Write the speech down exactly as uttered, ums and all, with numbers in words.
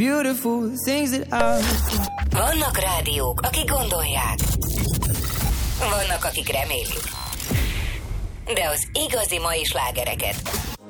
Beautiful things that I... Vannak rádiók, akik gondolják. Vannak, akik remélik. De az igazi mai slágereket